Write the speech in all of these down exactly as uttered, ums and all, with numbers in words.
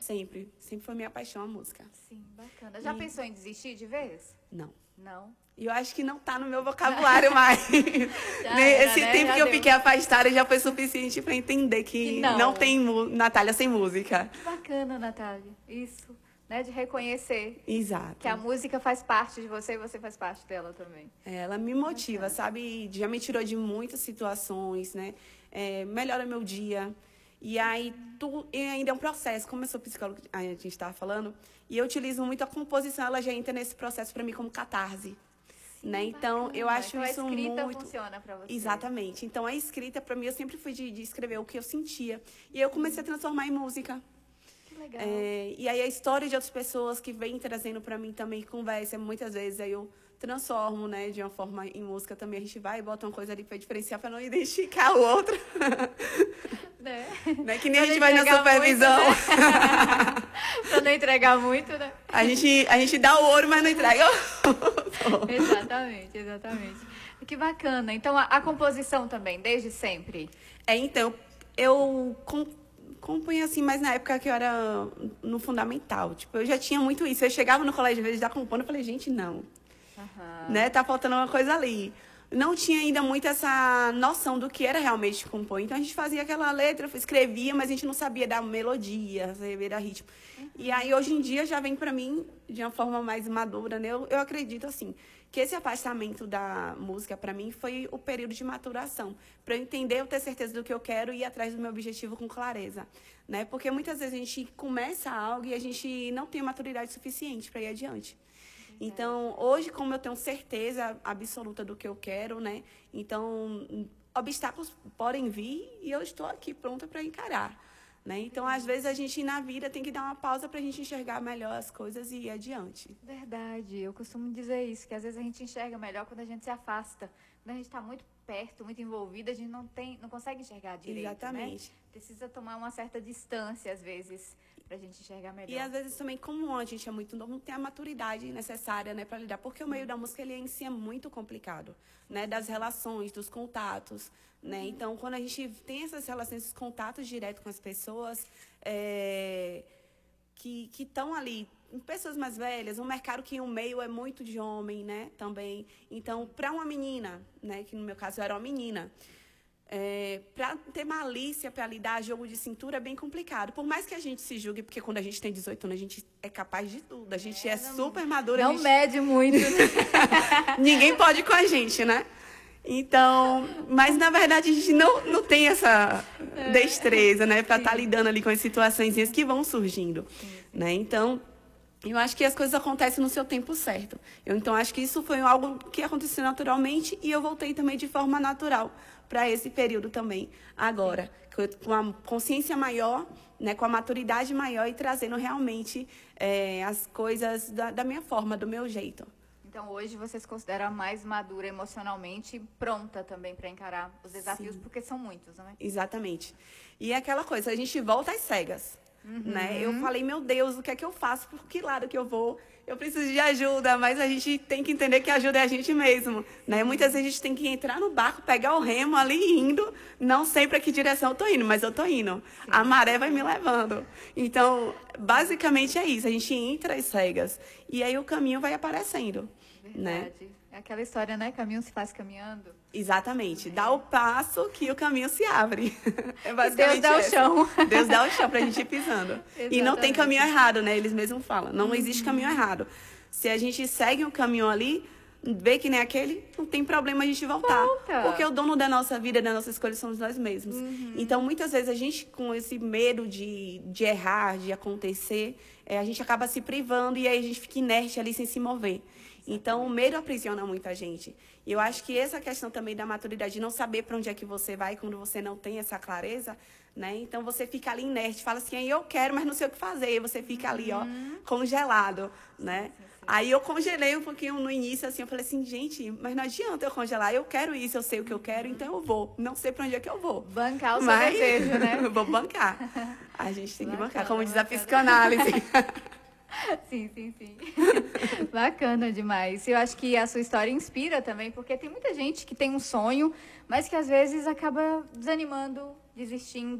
Sempre. Sempre foi minha paixão a música. Sim, bacana. Já E... pensou em desistir de vez? Não. Não? E eu acho que não tá no meu vocabulário mais. Já era, Esse né? tempo Já que eu deu. fiquei afastada já foi suficiente para entender que, Que não. não tem mu- Natália sem música. Que bacana, Natália. Isso, né? De reconhecer Exato. que a música faz parte de você e você faz parte dela também. Ela me motiva, sabe? Já me tirou de muitas situações, né? É, melhora meu dia. E aí, tu, e ainda é um processo. Como eu sou psicóloga, a gente estava falando, e eu utilizo muito a composição, ela já entra nesse processo para mim como catarse. Né? Então, Bacana. eu acho então, isso a escrita muito... funciona para você. Exatamente. Então, a escrita, para mim, eu sempre fui de, de escrever o que eu sentia. E aí eu comecei a transformar em música. Que legal. É, e aí a história de outras pessoas que vêm trazendo para mim também conversa, muitas vezes aí eu transformo, né, de uma forma em música também. A gente vai e bota uma coisa ali para diferenciar, para não identificar o outro. Né? Né? Que nem a Pra gente não vai na entregar supervisão. muito, né? Pra não entregar muito, né? A gente, a gente dá o ouro, mas não entrega o Exatamente, exatamente. Que bacana. Então, a, a composição também, desde sempre? É, então, eu com, compunha assim, mas na época que eu era no fundamental. Tipo, eu já tinha muito isso. Eu chegava no colégio, às vezes, já compondo, eu falei, gente, não. Aham. Né? Tá faltando uma coisa ali. Não tinha ainda muito essa noção do que era realmente compor. Então, a gente fazia aquela letra, escrevia, mas a gente não sabia da melodia, sabia da ritmo. Uhum. E aí, hoje em dia, já vem pra mim de uma forma mais madura, né? Eu, eu acredito, assim, que esse afastamento da música, pra mim, foi o período de maturação. Pra eu entender, eu ter certeza do que eu quero e ir atrás do meu objetivo com clareza. Né? Porque muitas vezes a gente começa algo e a gente não tem maturidade suficiente pra ir adiante. Então, hoje, como eu tenho certeza absoluta do que eu quero, né? Então, obstáculos podem vir e eu estou aqui pronta para encarar, né? Então, às vezes, a gente, na vida, tem que dar uma pausa para a gente enxergar melhor as coisas e ir adiante. Verdade. Eu costumo dizer isso, que às vezes a gente enxerga melhor quando a gente se afasta. Quando a gente está muito perto, muito envolvida, a gente não, tem, não consegue enxergar direito, Exatamente. Né? Precisa tomar uma certa distância, às vezes, para a gente enxergar melhor. E às vezes também, como a gente é muito novo, não tem a maturidade necessária, né, para lidar, porque o meio da música ele em si é muito complicado, né, das relações, dos contatos, né. Uhum. Então, quando a gente tem essas relações, esses contatos diretos com as pessoas, é, que que estão ali, pessoas mais velhas, um mercado que o meio é muito de homem, né, também. Então, para uma menina, né, que no meu caso eu era uma menina. É, para ter malícia, para lidar jogo de cintura é bem complicado. Por mais que a gente se julgue, porque quando a gente tem dezoito anos, a gente é capaz de tudo. A gente é, é não, super madura. Não gente... mede muito, né? Ninguém pode com a gente, né? Então, mas na verdade a gente não, não tem essa destreza, né? Para estar tá lidando ali com as situações que vão surgindo, sim, sim. Né? Então, eu acho que as coisas acontecem no seu tempo certo. Eu, então, acho que isso foi algo que aconteceu naturalmente e eu voltei também de forma natural para esse período também, agora, com a consciência maior, né, com a maturidade maior e trazendo realmente é, as coisas da, da minha forma, do meu jeito. Então, hoje você se considera mais madura emocionalmente, pronta também para encarar os desafios, sim, porque são muitos, não é? Exatamente. E é aquela coisa, a gente volta às cegas. Uhum. Né? Eu falei, meu Deus, o que é que eu faço? Por que lado que eu vou? Eu preciso de ajuda, mas a gente tem que entender que a ajuda é a gente mesmo. Né? Muitas vezes a gente tem que entrar no barco, pegar o remo ali indo. Não sei para que direção eu tô indo, mas eu tô indo. Sim. A maré vai me levando. Então, basicamente é isso. A gente entra às cegas. E aí o caminho vai aparecendo. Verdade. Né? É aquela história, né? Caminho se faz caminhando. Exatamente. É. Dá o passo que o caminho se abre. É basicamente Deus dá essa. o chão. Deus dá o chão pra gente ir pisando. Exatamente. E não tem caminho errado, né? Eles mesmos falam. Não uhum. existe caminho errado. Se a gente segue o caminho ali, vê que nem aquele, não tem problema a gente voltar. Volta. Porque o dono da nossa vida, da nossa escolha, somos nós mesmos. Uhum. Então, muitas vezes, a gente, com esse medo de, de errar, de acontecer, é, a gente acaba se privando e aí a gente fica inerte ali sem se mover. Então, o medo aprisiona muita gente. E eu acho que essa questão também da maturidade, de não saber para onde é que você vai quando você não tem essa clareza, né? Então, você fica ali inerte, fala assim, eu quero, mas não sei o que fazer. E você fica ali, ó, congelado, né? Sim, sim, sim. Aí eu congelei um pouquinho no início, assim, eu falei assim, gente, mas não adianta eu congelar. Eu quero isso, eu sei o que eu quero, então eu vou. Não sei para onde é que eu vou. Bancar o seu mas... desejo, né? Eu vou bancar. A gente tem que bacana, bancar, como diz a psicanálise. Sim, sim, sim. Bacana demais. Eu acho que a sua história inspira também, porque tem muita gente que tem um sonho, mas que às vezes acaba desanimando, desistindo,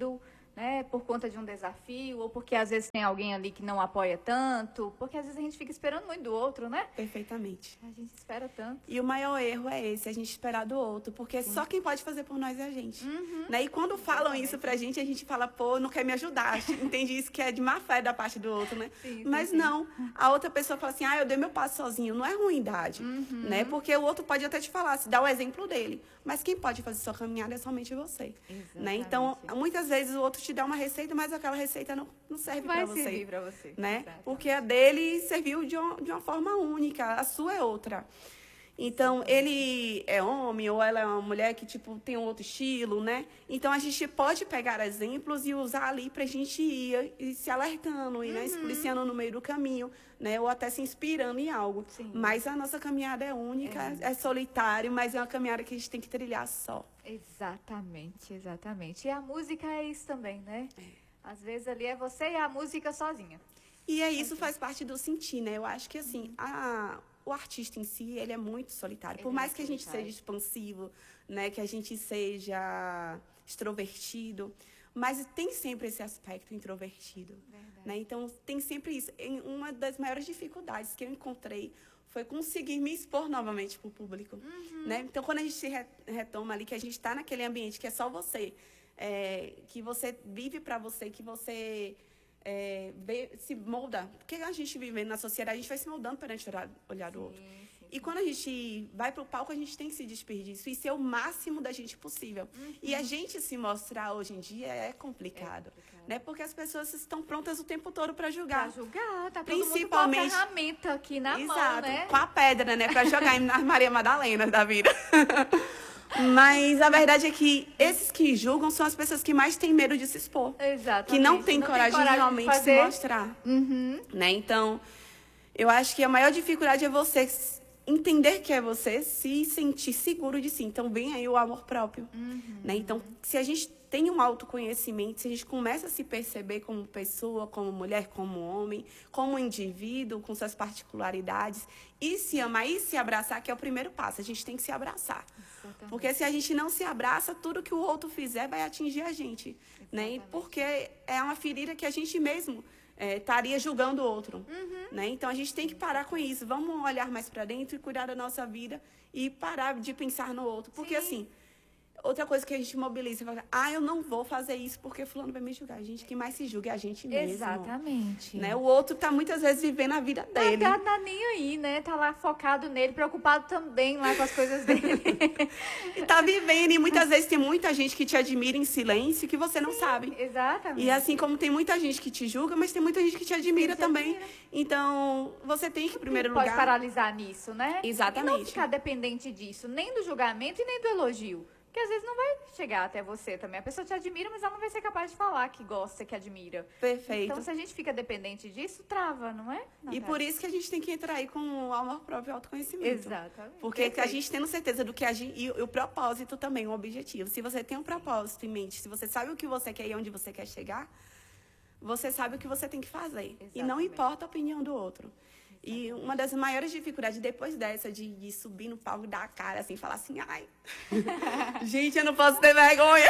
né, por conta de um desafio, ou porque às vezes tem alguém ali que não apoia tanto, porque às vezes a gente fica esperando muito do outro, né? Perfeitamente. A gente espera tanto. E o maior erro é esse, a gente esperar do outro, porque Sim. só quem pode fazer por nós é a gente. Uhum. Né? E quando falam isso pra gente, a gente fala, pô, não quer me ajudar. Entende isso que é de má fé da parte do outro, né? Sim, Mas sim, não, a outra pessoa fala assim, ah, eu dei meu passo sozinho. Não é ruindade, uhum. né? Porque o outro pode até te falar, se dá o exemplo dele. Mas quem pode fazer sua caminhada é somente você. Né? Então, muitas vezes o outro te dá uma receita, mas aquela receita não, não serve para você. Vai servir para você. Né? Exatamente. Porque a dele serviu de uma, de uma forma única, a sua é outra. Então, ele é homem ou ela é uma mulher que, tipo, tem um outro estilo, né? Então, a gente pode pegar exemplos e usar ali pra gente ir, ir se alertando, ir, né? Se policiando no meio do caminho, né? Ou até se inspirando em algo. Sim. Mas a nossa caminhada é única, é, é solitário, mas é uma caminhada que a gente tem que trilhar só. Exatamente, exatamente. E a música é isso também, né? É. Às vezes ali é você e a música sozinha. E é isso, faz parte do sentir, né? Eu acho que, assim, uhum. a... o artista em si, ele é muito solitário. Por mais que a gente seja expansivo, né, que a gente seja extrovertido, mas tem sempre esse aspecto introvertido. Né? Então, tem sempre isso. Uma das maiores dificuldades que eu encontrei foi conseguir me expor novamente para o público. Uhum. Né? Então, quando a gente retoma ali, que a gente está naquele ambiente que é só você, é, que você vive para você, que você... É, vê, se molda, porque a gente vive na sociedade, a gente vai se moldando perante o olhar do sim, outro. Sim, e quando a gente vai para o palco, a gente tem que se despedir disso e ser o máximo da gente possível. Uhum. E a gente se mostrar hoje em dia é complicado, é complicado. Né? Porque as pessoas estão prontas o tempo todo para julgar. Para julgar, tá principalmente todo mundo com a ferramenta aqui na Exato, mão, né? Com a pedra, né? Para jogar nas Maria Madalena da vida. Mas a verdade é que esses que julgam são as pessoas que mais têm medo de se expor. Exatamente. Que não têm não coragem, tem coragem de realmente de se mostrar. Uhum. Né? Então, eu acho que a maior dificuldade é você entender que é você, se sentir seguro de si. Então, vem aí o amor próprio. Uhum. Né? Então, se a gente tem um autoconhecimento, se a gente começa a se perceber como pessoa, como mulher, como homem, como indivíduo, com suas particularidades, e se amar e se abraçar, que é o primeiro passo. A gente tem que se abraçar. Exatamente. Porque se a gente não se abraça, tudo que o outro fizer vai atingir a gente. Né? Porque é uma ferida que a gente mesmo é, estaria julgando o outro. Uhum. Né? Então, a gente tem que parar com isso. Vamos olhar mais para dentro e cuidar da nossa vida e parar de pensar no outro. Porque, Sim. assim... Outra coisa que a gente mobiliza, fala, ah, eu não vou fazer isso porque fulano vai me julgar. A gente que mais se julga é a gente mesmo. Exatamente. Né? O outro tá muitas vezes vivendo a vida dele. Não tá nem aí, né? Tá lá focado nele, preocupado também lá com as coisas dele. E tá vivendo, e muitas vezes tem muita gente que te admira em silêncio que você não Sim, sabe. Exatamente. E assim como tem muita gente que te julga, mas tem muita gente que te admira que também. Admira. Então, você tem que, em primeiro não lugar... pode paralisar nisso, né? Exatamente. E não ficar dependente disso, nem do julgamento e nem do elogio. Porque às vezes não vai chegar até você também. A pessoa te admira, mas ela não vai ser capaz de falar que gosta, que admira. Perfeito. Então, se a gente fica dependente disso, trava, não é? Não, e tá. por isso que a gente tem que entrar aí com o amor próprio e autoconhecimento. Exatamente. Porque Perfeito. A gente tendo certeza do que a gente... E o propósito também, o objetivo. Se você tem um propósito em mente, se você sabe o que você quer e onde você quer chegar, você sabe o que você tem que fazer. Exatamente. E não importa a opinião do outro. E uma das maiores dificuldades depois dessa, de, de subir no palco e dar a cara, assim, falar assim, ai, gente, eu não posso ter vergonha,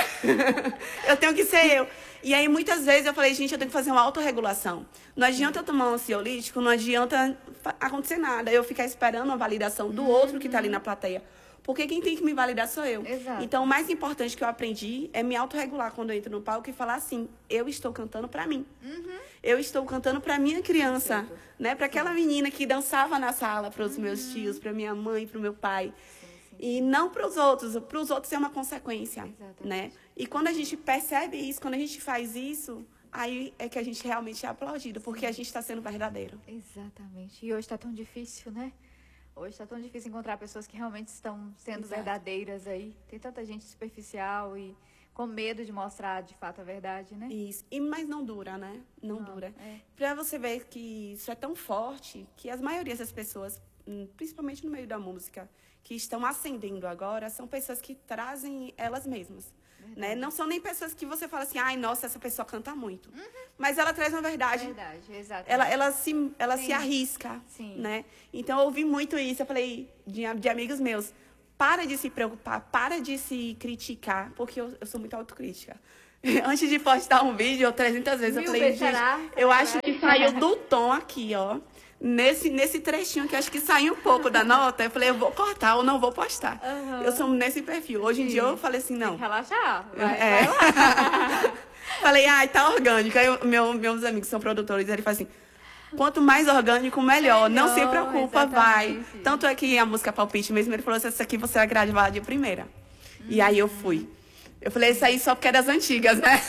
eu tenho que ser eu. E aí, muitas vezes, eu falei, gente, eu tenho que fazer uma autorregulação. Não adianta eu tomar um ansiolítico, não adianta acontecer nada, eu ficar esperando a validação do outro que está ali na plateia. Porque quem tem que me validar sou eu. Exato. Então, o mais importante que eu aprendi é me autorregular quando eu entro no palco e falar assim, eu estou cantando para mim. Uhum. Eu estou cantando para minha criança, né? Para aquela menina que dançava na sala, para os uhum. meus tios, para minha mãe, para o meu pai. Sim, sim. E não para os outros. Para os outros é uma consequência, Exatamente. Né? E quando a gente percebe isso, quando a gente faz isso, aí é que a gente realmente é aplaudido, porque a gente está sendo verdadeiro. Exatamente. E hoje está tão difícil, né? Hoje está tão difícil encontrar pessoas que realmente estão sendo Exato. Verdadeiras aí. Tem tanta gente superficial e com medo de mostrar de fato a verdade, né? Isso. E, mas não dura, né? Não, não dura. É. Pra você ver que isso é tão forte que as maiorias das pessoas, principalmente no meio da música, que estão ascendendo agora, são pessoas que trazem elas mesmas. Né? Não são nem pessoas que você fala assim, ai, nossa, essa pessoa canta muito. Uhum. Mas ela traz uma verdade. Verdade, exatamente. Ela, ela, se, ela se arrisca. Sim. Né? Então, eu ouvi muito isso. Eu falei de, de amigos meus, para de se preocupar, para de se criticar, porque eu, eu sou muito autocrítica. Antes de postar um vídeo, trezentas vezes, Mil eu falei, vezes, gente, será? eu Será acho que que vai? saiu do tom aqui, ó. Nesse, nesse trechinho que eu acho que saiu um pouco da nota, eu falei, eu vou cortar ou não vou postar. Uhum. Eu sou nesse perfil. Hoje em Sim. dia eu falei assim, não. Relaxar. Vai, É. vai lá. Falei, ai, tá orgânico. Aí eu- meu, meus amigos são produtores, eles falam assim, quanto mais orgânico, melhor. Não se Melhor, preocupa, vai. exatamente. Tanto é que a música Palpite mesmo, ele falou assim, essa aqui você vai gravar de primeira. Hum. E aí eu fui. Eu falei, isso aí só porque é das antigas, né?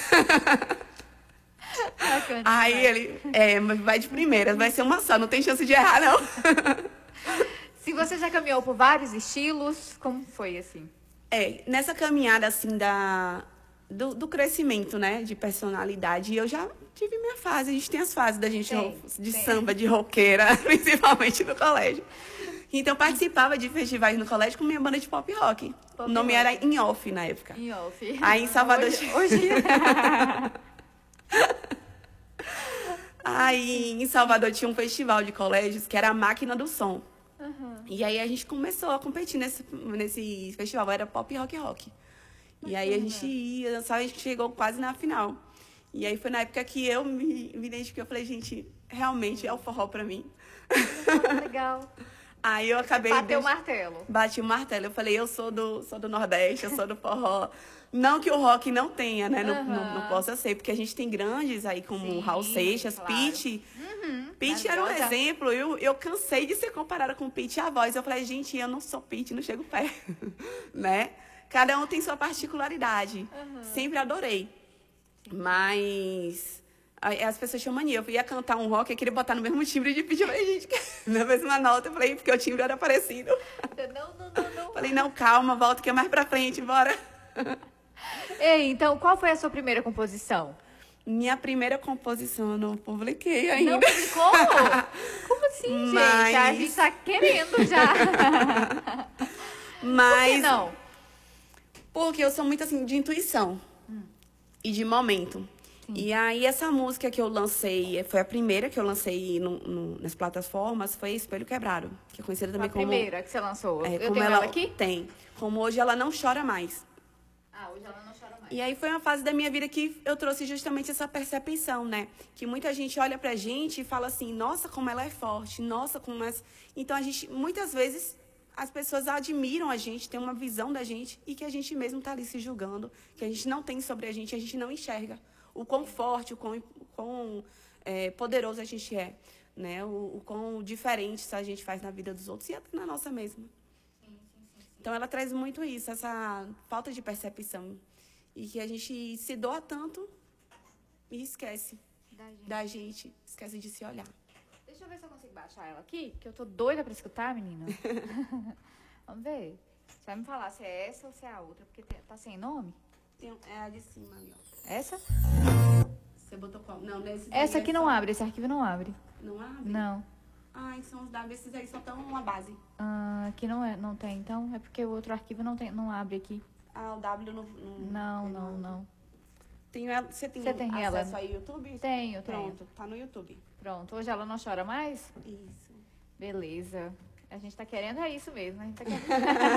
Bacana, Aí vai. ele, é, mas vai de primeira, vai ser uma só, não tem chance de errar, não. Se você já caminhou por vários estilos, como foi assim? É, nessa caminhada, assim, da, do, do crescimento, né, de personalidade, eu já tive minha fase, a gente tem as fases da gente Tem, de tem. samba, de roqueira, principalmente no colégio. Então, eu participava de festivais no colégio com minha banda de pop rock. Pop o nome rock. era In Off, na época. Em off. Aí em Salvador... Hoje... hoje... Aí em Salvador tinha um festival de colégios que era a Máquina do Som. Uhum. E aí a gente começou a competir nesse, nesse festival, era pop rock rock. E aí a gente ia dançar, a gente chegou quase na final. E aí foi na época que eu me, me identifiquei, eu falei, gente, realmente é o forró pra mim. Legal. Aí eu acabei... Bateu o deixa- martelo. Bati o martelo. Eu falei, eu sou do, sou do Nordeste, eu sou do forró. Não que o rock não tenha, né? Não, não, não Aham. possa ser, porque a gente tem grandes aí, como Sim, Raul Seixas, claro. Pitty. Pitty era um maravilhosa. exemplo. Eu, eu cansei de ser comparada com Pitty e a voz. Eu falei, gente, eu não sou Pitty, não chego perto, né? Cada um tem sua particularidade. Sempre adorei. Mas aí as pessoas tinham mania. Eu ia cantar um rock, eu queria botar no mesmo timbre de Pitty. Eu falei, gente, na mesma nota. Eu falei, porque o timbre era parecido. Não, não, não, não. Falei, não, calma, volta que é mais pra frente, bora. Ei, então, qual foi a sua primeira composição? Minha primeira composição eu não publiquei ainda. Não publicou? Como assim, gente? Mas- A gente tá querendo já. Mas. Por que não? Porque eu sou muito assim de intuição e de momento. E aí essa música que eu lancei, foi a primeira que eu lancei no- no- nas plataformas, foi Espelho Quebrado, que é conhecida A também como... primeira que você lançou. é, Eu como tenho ela ela aqui? Tem. Como Hoje Ela Não Chora Mais. Ah, hoje ela não chora mais. E aí foi uma fase da minha vida que eu trouxe justamente essa percepção, né? Que muita gente olha pra gente e fala assim, nossa, como ela é forte, nossa, como essa... Então a gente, muitas vezes, as pessoas admiram a gente, têm uma visão da gente e que a gente mesmo tá ali se julgando, que a gente não tem sobre a gente, a gente não enxerga o quão forte, o quão, o quão é, poderoso a gente é, né? O, o quão diferente a gente faz na vida dos outros e até na nossa mesma. Então, ela traz muito isso, essa falta de percepção. E que a gente se doa tanto e esquece Da gente. da gente, esquece de se olhar. Deixa eu ver se eu consigo baixar ela aqui, que eu tô doida pra escutar, menina. Vamos ver. Você vai me falar se é essa ou se é a outra, porque tem- tá sem nome? Tem, é a de cima ali, ó. Essa? Você botou qual? Não, nesse Essa daí aqui é não só- abre, esse arquivo não abre. Não abre? Não. Ai, são os W, esses aí só estão uma base. Ah, aqui não, é, não tem, então é porque o outro arquivo não, tem, não abre aqui. Ah, o W não... Não, Não, tem não, não. Tem ela, você tem, Você tem acesso ela? aí ao YouTube? Tenho, tenho. Pronto, tá no YouTube. Pronto, hoje ela não chora mais? Isso. Beleza. A gente tá querendo, é isso mesmo. A gente tá querendo.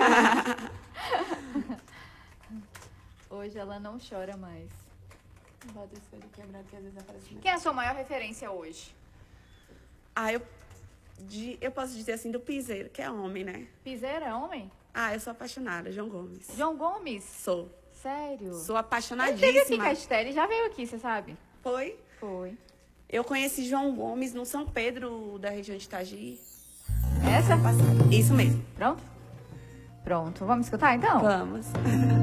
Hoje ela não chora mais. Bota esse espelho quebrado que às vezes aparece... Quem é a sua maior referência hoje? Ah, eu... De, eu posso dizer assim, do piseiro, que é homem, né? Piseira, é homem? Ah, eu sou apaixonada, João Gomes. João Gomes? Sou. Sério? Sou Ele teve aqui, apaixonadíssima. Castelo, já veio aqui, você sabe? Foi? Foi. Eu conheci João Gomes no São Pedro, da região de Itagi. Essa? Passado. Isso mesmo. Pronto? Pronto. Vamos escutar então? Vamos.